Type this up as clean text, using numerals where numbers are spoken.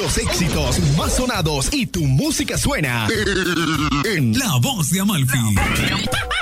Los éxitos más sonados y tu música suena en La Voz de Amalfi.